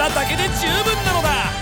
だけで十分なのだ。